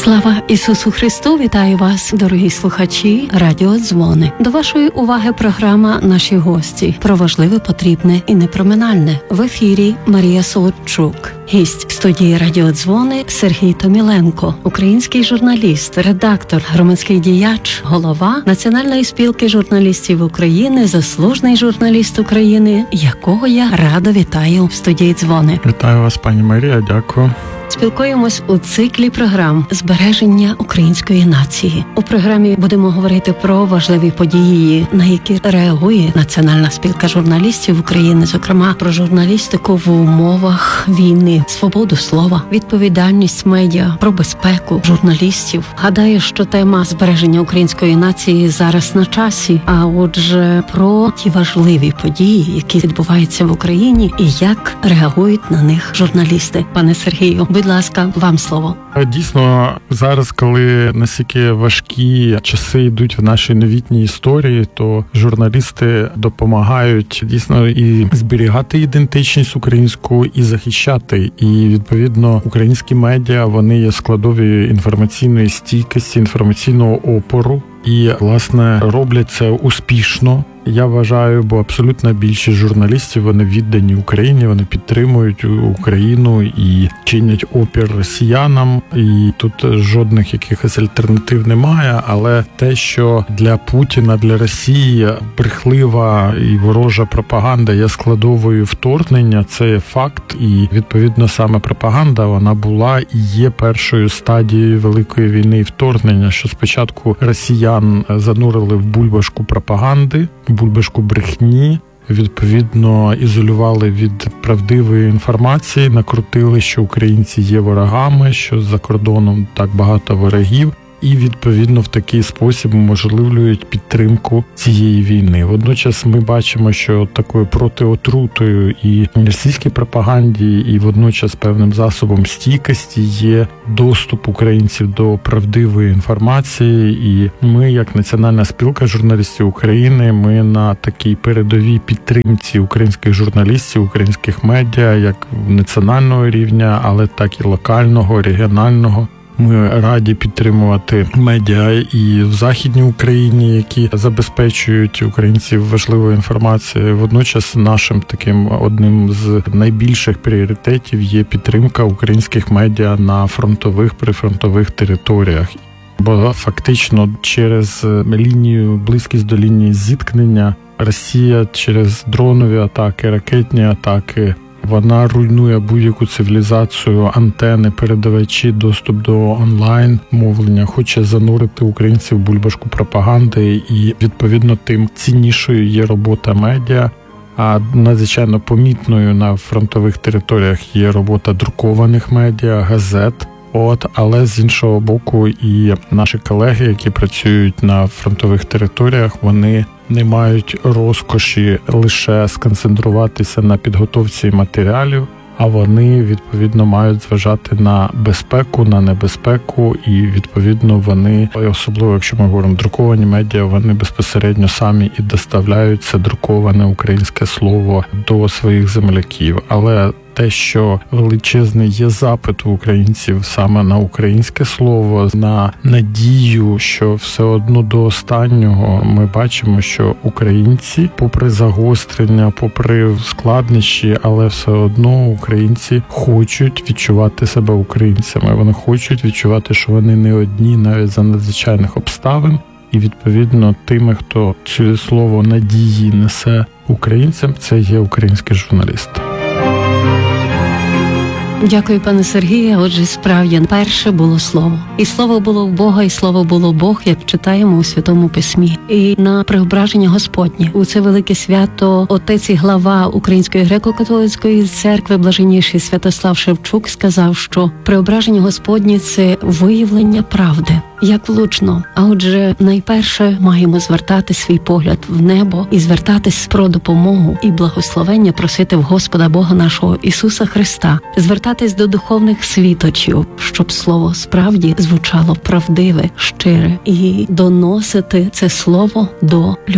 Слава Ісусу Христу! Вітаю вас, дорогі слухачі Радіо Дзвони. До вашої уваги програма «Наші гості» про важливе, потрібне і непроминальне. В ефірі Марія Солодчук. Гість студії Радіо Дзвони Сергій Томіленко, український журналіст, редактор, громадський діяч, голова Національної спілки журналістів України, заслужений журналіст України, якого я радо вітаю в студії Дзвони. Вітаю вас, пані Марія, дякую. Спілкуємось у циклі програм «Збереження української нації». У програмі будемо говорити про важливі події, на які реагує Національна спілка журналістів України, зокрема про журналістику в умовах війни, свободу слова, відповідальність медіа, про безпеку журналістів. Гадаю, що тема збереження української нації зараз на часі, а отже про ті важливі події, які відбуваються в Україні і як реагують на них журналісти. Пане Сергію, будь ласка, вам слово. Дійсно, зараз, коли настільки важкі часи йдуть в нашій новітній історії, то журналісти допомагають дійсно і зберігати ідентичність українську, і захищати. І, відповідно, українські медіа, вони є складові інформаційної стійкості, інформаційного опору. І, власне, роблять це успішно. Я вважаю, бо абсолютна більшість журналістів, вони віддані Україні, вони підтримують Україну і чинять опір росіянам. І тут жодних якихось альтернатив немає, але те, що для Путіна, для Росії брехлива і ворожа пропаганда є складовою вторгнення, це є факт. І, відповідно, саме пропаганда, вона була і є першою стадією Великої війни і вторгнення, що спочатку росіян занурили в бульбашку пропаганди, бульбашку брехні, відповідно, ізолювали від правдивої інформації, накрутили, що українці є ворогами, що за кордоном так багато ворогів, і, відповідно, в такий спосіб уможливлюють підтримку цієї війни. Водночас ми бачимо, що такою протиотрутою і російській пропаганді, і водночас певним засобом стійкості є доступ українців до правдивої інформації. І ми, як Національна спілка журналістів України, ми на такій передовій підтримці українських журналістів, українських медіа, як національного рівня, але так і локального, регіонального. Ми раді підтримувати медіа і в Західній Україні, які забезпечують українців важливою інформацією. Водночас нашим таким одним з найбільших пріоритетів є підтримка українських медіа на фронтових, прифронтових територіях. Бо фактично через близькість до лінії зіткнення Росія через дронові атаки, ракетні атаки, вона руйнує будь-яку цивілізацію, антени, передавачі, доступ до онлайн-мовлення, хоче занурити українців в бульбашку пропаганди, і, відповідно, тим ціннішою є робота медіа. А надзвичайно помітною на фронтових територіях є робота друкованих медіа, газет. Але з іншого боку, і наші колеги, які працюють на фронтових територіях, вони не мають розкоші лише сконцентруватися на підготовці матеріалів, а вони, відповідно, мають зважати на безпеку, на небезпеку, і, відповідно, вони, особливо, якщо ми говоримо друковані медіа, вони безпосередньо самі і доставляють це друковане українське слово до своїх земляків. Але те, що величезний є запит у українців саме на українське слово, на надію, що все одно до останнього ми бачимо, що українці, попри загострення, попри складнощі, але все одно українці хочуть відчувати себе українцями. Вони хочуть відчувати, що вони не одні навіть за надзвичайних обставин. І, відповідно, тими, хто це слово надії несе українцям, це є українські журналісти. Дякую, пане Сергію. Отже, справді, перше було слово. І слово було в Бога, і слово було Бог, як читаємо у Святому Письмі. І на преображення Господнє. У це велике свято отець і глава Української греко-католицької церкви, блаженніший Святослав Шевчук, сказав, що преображення Господнє – це виявлення правди. Як влучно. А отже, найперше маємо звертати свій погляд в небо і звертатись про допомогу і благословення просити в Господа Бога нашого Ісуса Христа, звертатись до духовних світочів, щоб слово справді звучало правдиве, щире, і доносити це слово до людей.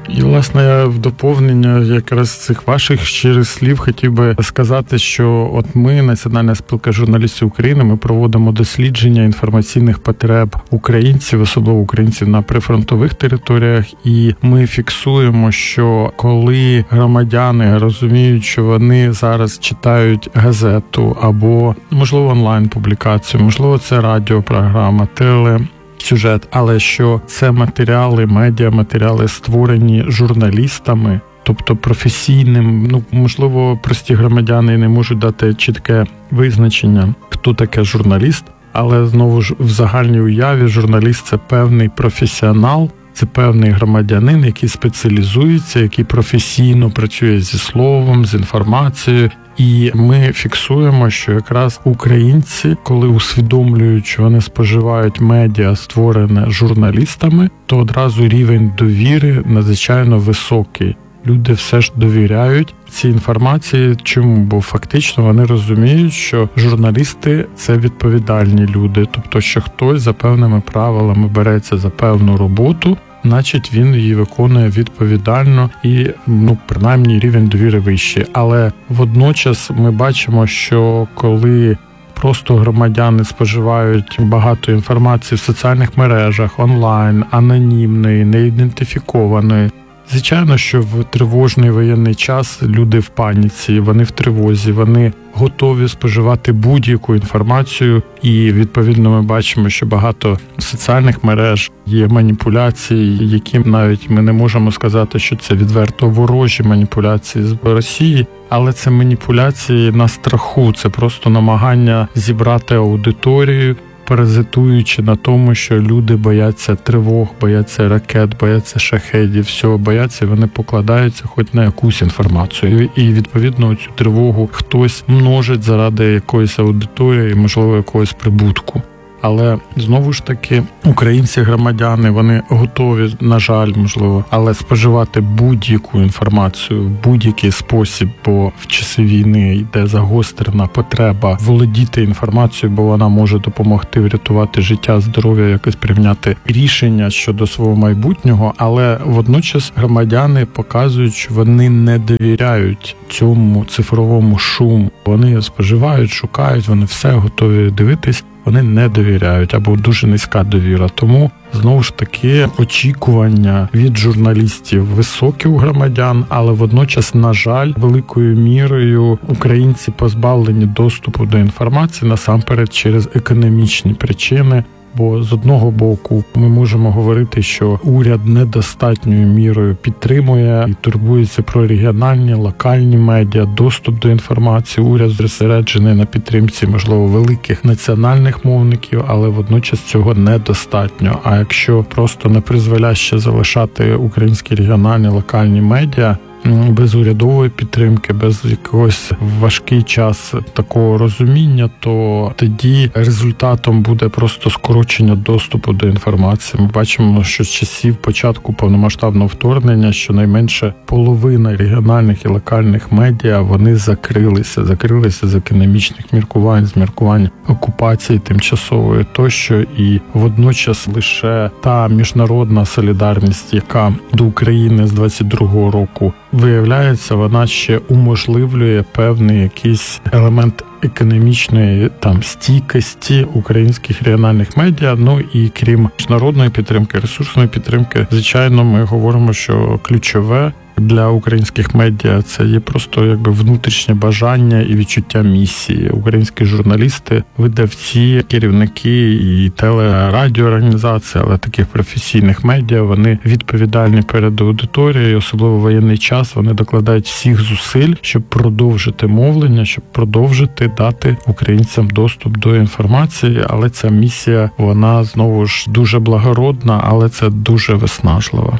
І, власне, я в доповнення якраз цих ваших щирих слів хотів би сказати, що от ми, Національна спілка журналістів України, ми проводимо дослідження інформаційних потреб українців, особливо українців на прифронтових територіях, і ми фіксуємо, що коли громадяни розуміють, що вони зараз читають газету або, можливо, онлайн-публікацію, можливо, це радіопрограма, телесюжет, але що це матеріали, медіаматеріали створені журналістами, тобто професійним, можливо, прості громадяни не можуть дати чітке визначення, хто таке журналіст, але знову ж в загальній уяві журналіст – це певний професіонал, це певний громадянин, який спеціалізується, який професійно працює зі словом, з інформацією. І ми фіксуємо, що якраз українці, коли усвідомлюють, що вони споживають медіа, створене журналістами, то одразу рівень довіри надзвичайно високий. Люди все ж довіряють цій інформації. Чому? Бо фактично вони розуміють, що журналісти – це відповідальні люди. Тобто, що хтось за певними правилами береться за певну роботу, значить він її виконує відповідально і, принаймні, рівень довіри вищий. Але водночас ми бачимо, що коли просто громадяни споживають багато інформації в соціальних мережах, онлайн, анонімної, неідентифікованої, звичайно, що в тривожний воєнний час люди в паніці, вони в тривозі, вони готові споживати будь-яку інформацію, і відповідно ми бачимо, що багато соціальних мереж є маніпуляції, які навіть ми не можемо сказати, що це відверто ворожі маніпуляції з Росії, але це маніпуляції на страху, це просто намагання зібрати аудиторію, паразитуючи на тому, що люди бояться тривог, бояться ракет, бояться шахедів, всього бояться, і вони покладаються хоч на якусь інформацію. І, відповідно, цю тривогу хтось множить заради якоїсь аудиторії, можливо, якогось прибутку. Але, знову ж таки, українці-громадяни, вони готові, на жаль, можливо, але споживати будь-яку інформацію в будь-який спосіб, бо в часи війни йде загострена потреба володіти інформацією, бо вона може допомогти врятувати життя, здоров'я, якось прийняти рішення щодо свого майбутнього, але водночас громадяни показують, що вони не довіряють цьому цифровому шуму. Вони споживають, шукають, вони все готові дивитись, вони не довіряють або дуже низька довіра. Тому, знову ж таки, очікування від журналістів високі у громадян, але водночас, на жаль, великою мірою українці позбавлені доступу до інформації насамперед через економічні причини. Бо з одного боку ми можемо говорити, що уряд недостатньою мірою підтримує і турбується про регіональні, локальні медіа, доступ до інформації. Уряд зосереджений на підтримці, можливо, великих національних мовників, але водночас цього недостатньо. А якщо просто непризволяще залишати українські регіональні, локальні медіа без урядової підтримки, без якогось важкий час такого розуміння, то тоді результатом буде просто скорочення доступу до інформації. Ми бачимо, що з часів початку повномасштабного вторгнення щонайменше половина регіональних і локальних медіа, вони закрилися з економічних міркувань, з міркувань окупації тимчасової тощо, і водночас лише та міжнародна солідарність, яка до України з 22-го року виявляється, вона ще уможливлює певний якийсь елемент економічної стійкості українських регіональних медіа. Ну і крім міжнародної підтримки, ресурсної підтримки, звичайно, ми говоримо, що ключове для українських медіа це є просто внутрішнє бажання і відчуття місії. Українські журналісти, видавці, керівники і телерадіоорганізації, але таких професійних медіа, вони відповідальні перед аудиторією, особливо в воєнний час, вони докладають всіх зусиль, щоб продовжити мовлення, щоб продовжити дати українцям доступ до інформації, але ця місія, вона знову ж дуже благородна, але це дуже виснажливо.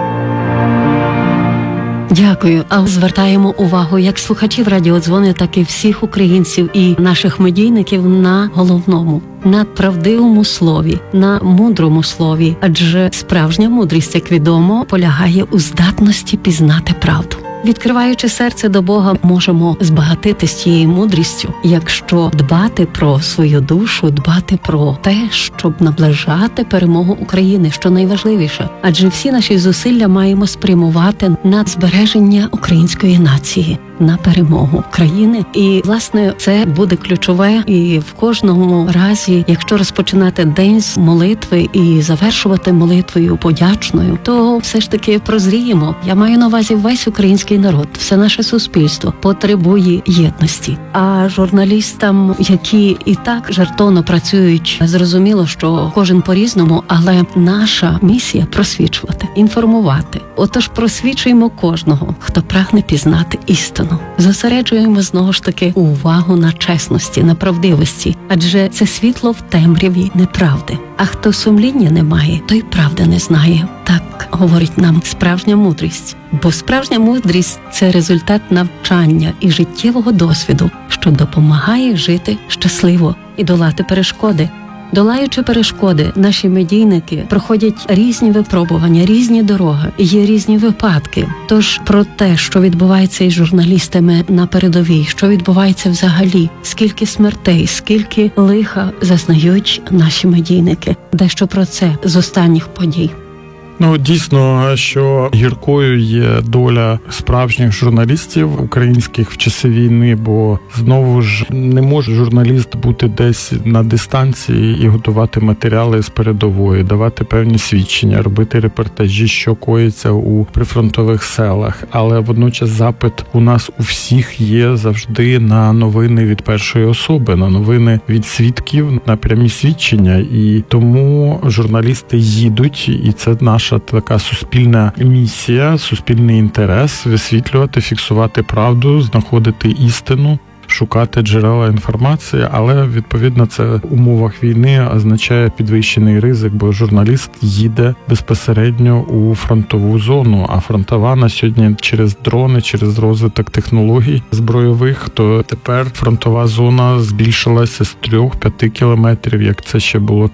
Дякую. А звертаємо увагу як слухачів радіодзвони, так і всіх українців і наших медійників на головному, на правдивому слові, на мудрому слові. Адже справжня мудрість, як відомо, полягає у здатності пізнати правду. Відкриваючи серце до Бога, можемо збагатитись тією мудрістю, якщо дбати про свою душу, дбати про те, щоб наближати перемогу України, що найважливіше. Адже всі наші зусилля маємо спрямувати на збереження української нації, на перемогу України. І, власне, це буде ключове. І в кожному разі, якщо розпочинати день з молитви і завершувати молитвою подячною, то все ж таки прозріємо. Я маю на увазі весь український народ, все наше суспільство потребує єдності. А журналістам, які і так жертовно працюють, зрозуміло, що кожен по-різному, але наша місія – просвічувати, інформувати. Отож, просвічуємо кожного, хто прагне пізнати істину. Зосереджуємо знову ж таки увагу на чесності, на правдивості, адже це світло в темряві неправди. А хто сумління не має, той правди не знає. Так говорить нам справжня мудрість. Бо справжня мудрість – це результат навчання і життєвого досвіду, що допомагає жити щасливо і долати перешкоди. Долаючи перешкоди, наші медійники проходять різні випробування, різні дороги, є різні випадки. Тож про те, що відбувається із журналістами на передовій, що відбувається взагалі, скільки смертей, скільки лиха зазнають наші медійники. Дещо про це з останніх подій. Дійсно, що гіркою є доля справжніх журналістів українських в часи війни, бо знову ж не може журналіст бути десь на дистанції і готувати матеріали з передової, давати певні свідчення, робити репортажі, що коїться у прифронтових селах. Але водночас запит у нас у всіх є завжди на новини від першої особи, на новини від свідків, на прямі свідчення. І тому журналісти їдуть, і це наша така суспільна місія, суспільний інтерес висвітлювати, фіксувати правду, знаходити істину, шукати джерела інформації, але, відповідно, це в умовах війни означає підвищений ризик, бо журналіст їде безпосередньо у фронтову зону, а фронтова на сьогодні через дрони, через розвиток технологій збройових, то тепер фронтова зона збільшилася з 3-5 кілометрів, як це ще було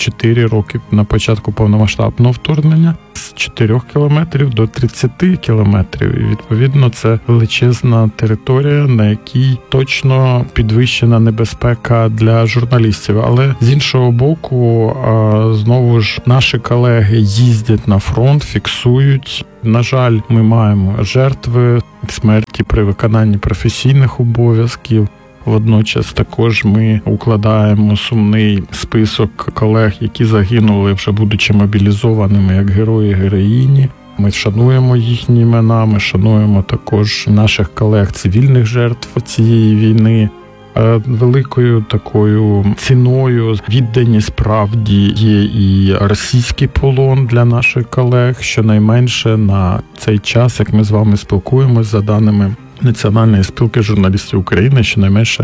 4 роки на початку повномасштабного вторгнення, з 4 кілометрів до 30 кілометрів. І, відповідно, це величезна територія, на якій точно підвищена небезпека для журналістів. Але з іншого боку, знову ж наші колеги їздять на фронт, фіксують. На жаль, ми маємо жертви, смерті при виконанні професійних обов'язків. Водночас також ми укладаємо сумний список колег, які загинули, вже будучи мобілізованими, як герої-героїні. Ми шануємо їхні імена, ми шануємо також наших колег цивільних жертв цієї війни. Великою такою ціною відданість правді є і російський полон для наших колег, щонайменше на цей час, як ми з вами спілкуємося, за даними Національної спілки журналістів України, щонайменше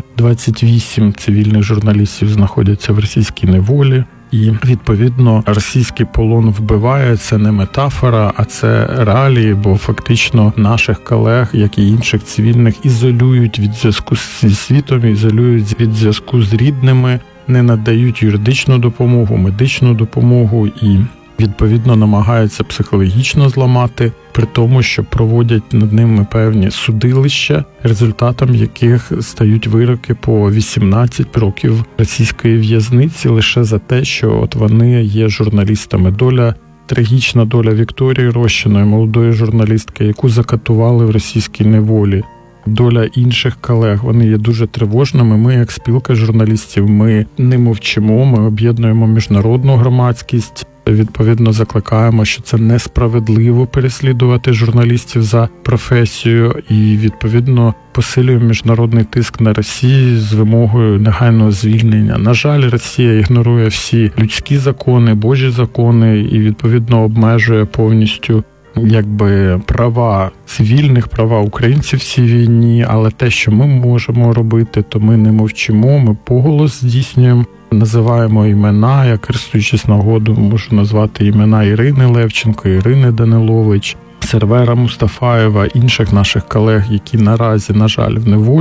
28 цивільних журналістів знаходяться в російській неволі. І, відповідно, російський полон вбиває, це не метафора, а це реалії, бо фактично наших колег, як і інших цивільних, ізолюють від зв'язку зі світом, ізолюють від зв'язку з рідними, не надають юридичну допомогу, медичну допомогу і, відповідно, намагаються психологічно зламати, при тому, що проводять над ними певні судилища, результатом яких стають вироки по 18 років російської в'язниці лише за те, що вони є журналістами. Трагічна доля Вікторії Рощиної, молодої журналістки, яку закатували в російській неволі. Доля інших колег, вони є дуже тривожними. Ми, як спілка журналістів, ми не мовчимо, ми об'єднуємо міжнародну громадськість. Відповідно, закликаємо, що це несправедливо переслідувати журналістів за професію і, відповідно, посилюємо міжнародний тиск на Росію з вимогою негайного звільнення. На жаль, Росія ігнорує всі людські закони, Божі закони і, відповідно, обмежує повністю права цивільних, права українців в цій війні, але те, що ми можемо робити, то ми не мовчимо, ми поголос здійснюємо, називаємо імена, я, користуючись нагодою, можу назвати імена Ірини Левченко, Ірини Данилович, Сервера Мустафаєва, інших наших колег, які наразі, на жаль, в неволі.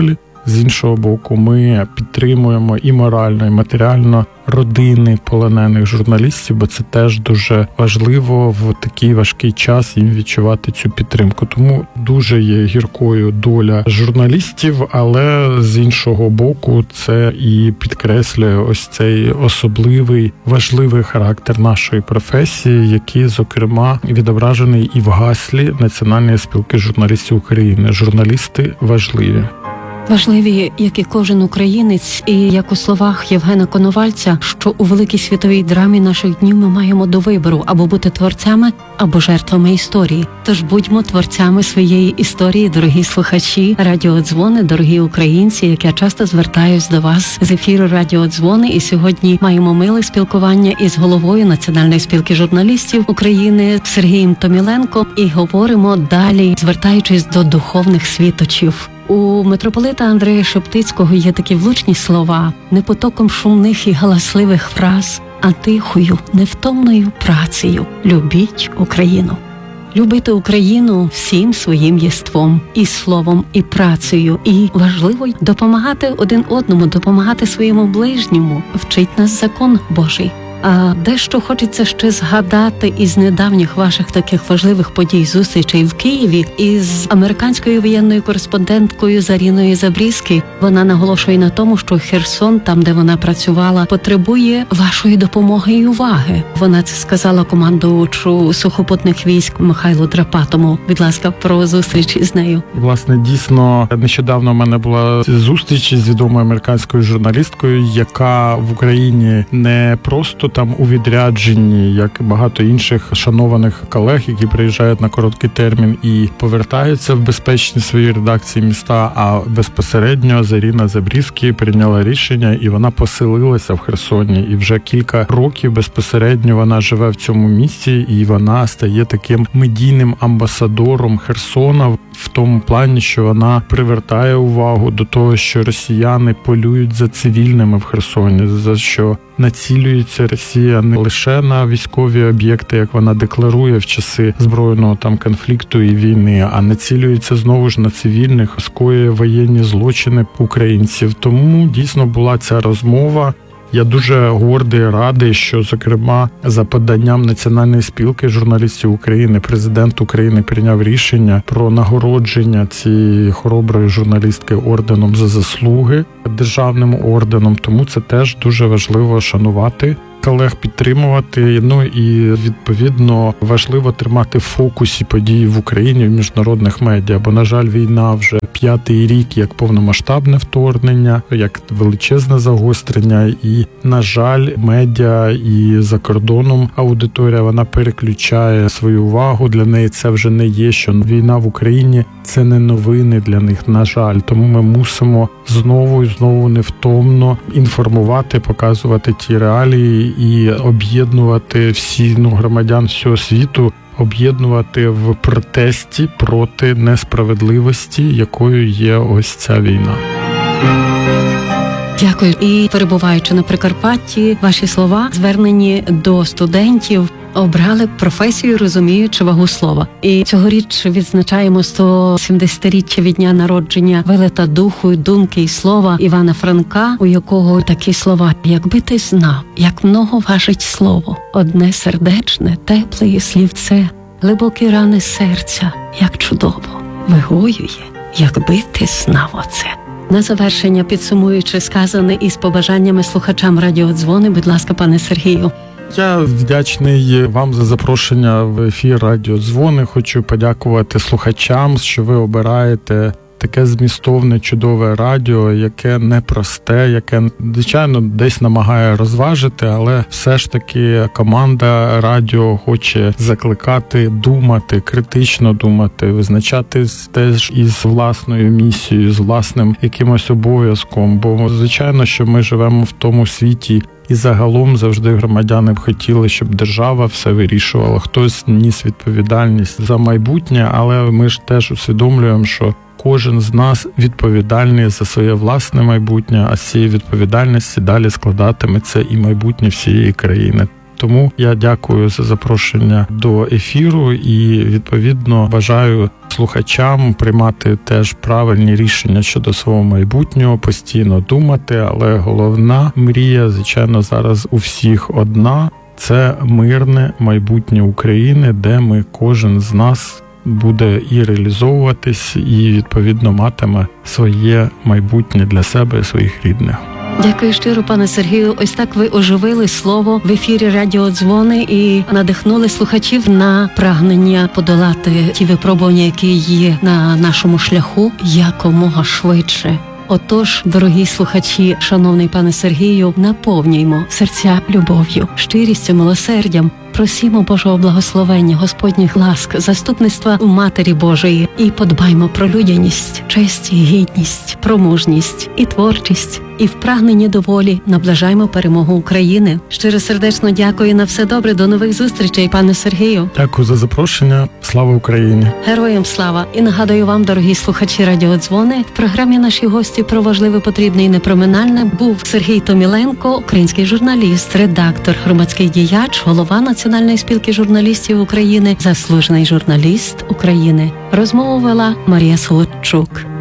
З іншого боку, ми підтримуємо і морально, і матеріально родини полонених журналістів, бо це теж дуже важливо в такий важкий час їм відчувати цю підтримку. Тому дуже є гіркою доля журналістів, але з іншого боку це і підкреслює ось цей особливий, важливий характер нашої професії, який, зокрема, відображений і в гаслі Національної спілки журналістів України. Журналісти важливі. Важливі, як і кожен українець, і як у словах Євгена Коновальця, що у великій світовій драмі наших днів ми маємо до вибору або бути творцями, або жертвами історії. Тож будьмо творцями своєї історії, дорогі слухачі радіодзвони, дорогі українці, як я часто звертаюсь до вас з ефіру радіодзвони, і сьогодні маємо миле спілкування із головою Національної спілки журналістів України Сергієм Томіленко і говоримо далі, звертаючись до духовних світочів. У митрополита Андрея Шептицького є такі влучні слова: не потоком шумних і галасливих фраз, а тихою, невтомною працею любіть Україну. Любити Україну всім своїм єством, і словом, і працею. І важливо допомагати один одному, допомагати своєму ближньому. Вчить нас закон Божий. А дещо хочеться ще згадати із недавніх ваших таких важливих подій, зустрічей в Києві із американською воєнною кореспонденткою Заріною Забрізькі. Вона наголошує на тому, що Херсон, там, де вона працювала, потребує вашої допомоги і уваги. Вона це сказала командувачу сухопутних військ Михайлу Драпатому. Будь ласка, про зустріч із нею. Власне, дійсно, нещодавно в мене була зустріч з відомою американською журналісткою, яка в Україні не просто там у відрядженні, як багато інших шанованих колег, які приїжджають на короткий термін і повертаються в безпечні свої редакції міста, а безпосередньо Заріна Забрізькі прийняла рішення, і вона поселилася в Херсоні. І вже кілька років безпосередньо вона живе в цьому місці, і вона стає таким медійним амбасадором Херсона в тому плані, що вона привертає увагу до того, що росіяни полюють за цивільними в Херсоні, за що націлюється Росія не лише на військові об'єкти, як вона декларує в часи збройного там конфлікту і війни, а націлюється знову ж на цивільних, скоює воєнні злочини українців. Тому дійсно була ця розмова. Я дуже гордий і радий, що, зокрема, за поданням Національної спілки журналістів України президент України прийняв рішення про нагородження цієї хороброї журналістки орденом за заслуги, державним орденом. Тому це теж дуже важливо шанувати колег, підтримувати. Ну і, відповідно, важливо тримати в фокусі події в Україні в міжнародних медіа, бо, на жаль, війна вже 5-й рік як повномасштабне вторгнення, як величезне загострення, і, на жаль, медіа і за кордоном аудиторія, вона переключає свою увагу. Для неї це вже не є, що війна в Україні – це не новини для них, на жаль. Тому ми мусимо знову і знову невтомно інформувати, показувати ті реалії і об'єднувати громадян всього світу, об'єднувати в протесті проти несправедливості, якою є ось ця війна. Дякую. І перебуваючи на Прикарпатті, ваші слова, звернені до студентів, обрали професію, розуміючи вагу слова. І цьогоріч відзначаємо 170-річчя від дня народження велета духу, думки і слова Івана Франка, у якого такі слова: «Якби ти знав, як много важить слово, одне сердечне, тепле слівце, глибокі рани серця, як чудово вигоює, якби ти знав оце». На завершення, підсумуючи сказане із побажаннями слухачам радіодзвони, будь ласка, пане Сергію. Я вдячний вам за запрошення в ефір «Радіодзвони». Хочу подякувати слухачам, що ви обираєте таке змістовне, чудове радіо, яке непросте, яке, звичайно, десь намагає розважити, але все ж таки команда радіо хоче закликати думати, критично думати, визначатись теж із власною місією, з власним якимось обов'язком. Бо, звичайно, що ми живемо в тому світі, і загалом завжди громадяни б хотіли, щоб держава все вирішувала. Хтось ніс відповідальність за майбутнє, але ми ж теж усвідомлюємо, що кожен з нас відповідальний за своє власне майбутнє, а з цієї відповідальності далі складатиметься і майбутнє всієї країни. Тому я дякую за запрошення до ефіру і, відповідно, бажаю слухачам приймати теж правильні рішення щодо свого майбутнього, постійно думати, але головна мрія, звичайно, зараз у всіх одна – це мирне майбутнє України, де ми, кожен з нас буде і реалізовуватись, і, відповідно, матиме своє майбутнє для себе і своїх рідних. Дякую щиро, пане Сергію. Ось так ви оживили слово в ефірі Радіо Дзвони і надихнули слухачів на прагнення подолати ті випробування, які є на нашому шляху, якомога швидше. Отож, дорогі слухачі, шановний пане Сергію, наповнюймо серця любов'ю, щирістю, милосердям. Просімо Божого благословення, Господніх ласк, заступництва Матері Божої і подбаймо про людяність, честь і гідність, про мужність і творчість. І в прагненні до волі наближаємо перемогу України. Щиро сердечно дякую, на все добре, до нових зустрічей, пане Сергію. Дякую за запрошення. Слава Україні! Героям слава! І нагадую вам, дорогі слухачі Радіодзвони, в програмі наші гості про важливе, потрібне і непроминальне був Сергій Томіленко, український журналіст, редактор, громадський діяч, голова Національної спілки журналістів України, заслужений журналіст України. Розмову вела Марія Солодчук.